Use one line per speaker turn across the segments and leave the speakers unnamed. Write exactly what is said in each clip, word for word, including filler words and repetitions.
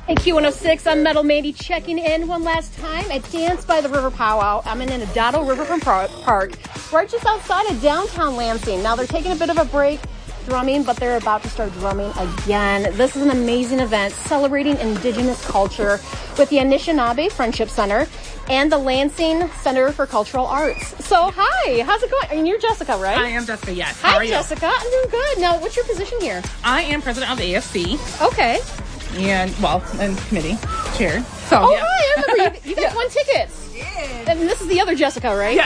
Hey, Q one oh six, I'm Metal Mandy checking in one last time at Dance by the River Powwow. I'm in Adado Riverfront Park, right just outside of downtown Lansing. Now, they're taking a bit of a break drumming, but they're about to start drumming again. This is an amazing event celebrating Indigenous culture with the Anishinaabe Friendship Center and the Lansing Center for Cultural Arts. So, hi, how's it going? I mean, you're Jessica, right?
I am Jessica, yes. How
Hi,
are you?
Jessica. I'm doing good. Now, what's your position here?
I am president of the A F C.
Okay.
And, well, and committee chair. So,
oh,
yeah.
hi, I remember you, you guys
Yeah.
won tickets.
Yeah.
And this is the other Jessica, right?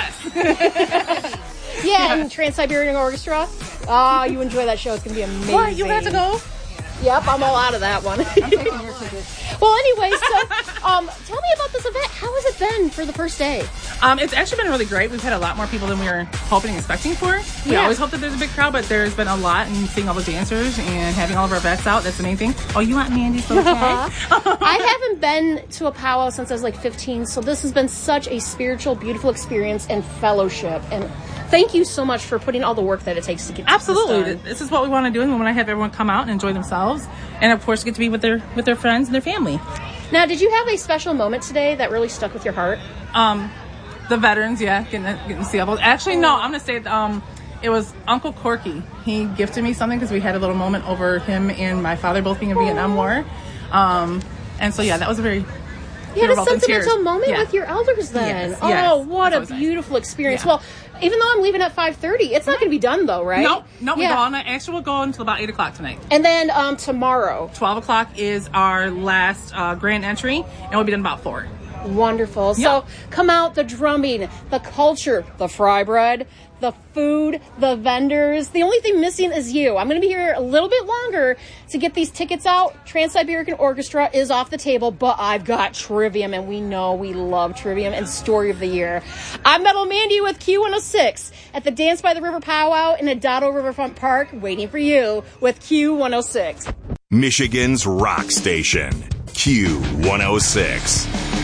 Yes.
Yeah, and Trans-Siberian Orchestra. Ah, you enjoy that show. It's going to be amazing.
What? You have to go?
Yep, I'm all out of that one.
I'm taking your ticket.
Well, anyway, so um, tell me about this event. How has it been for the first day?
Um, it's actually been really great. We've had a lot more people than we were hoping and expecting for. We
Yeah.
always hope that there's a big crowd, but there's been a lot, and seeing all the dancers and having all of our vets out, that's the main thing. Oh, you want Mandy's little tag?
I haven't been to a powwow since I was like fifteen, so this has been such a spiritual, beautiful experience and fellowship. And thank you so much for putting all the work that it takes to get
Absolutely.
this done.
This is what we want to do, and we want to have everyone come out and enjoy themselves, and of course get to be with their with their friends and their family.
Now, did you have a special moment today that really stuck with your heart?
Um, the veterans, yeah, getting to, getting to see all those. Actually, no, I'm gonna say um, it was Uncle Corky. He gifted me something because we had a little moment over him and my father both being in Vietnam War, um, and so yeah, that was a very.
You had a
resulted in
sentimental
tears.
moment
Yeah.
with your elders then.
Yes,
oh,
yes.
what
That's
a
always
beautiful experience.
Yeah.
Well, even though I'm leaving at five thirty, it's not going to be done though, right?
No, no, we
Yeah.
go on. Actually, we'll go until about eight o'clock tonight.
And then um, tomorrow.
Twelve o'clock is our last uh, grand entry, and we'll be done about four.
Wonderful. So
Yep.
come out, the drumming, the culture, the fry bread, the food, the vendors. The only thing missing is you. I'm going to be here a little bit longer to get these tickets out. Trans-Siberian Orchestra is off the table, but I've got Trivium, and we know we love Trivium and Story of the Year. I'm Metal Mandy with Q one oh six at the Dance by the River Powwow in Adado Riverfront Park, waiting for you with Q one oh six.
Michigan's rock station, Q one oh six.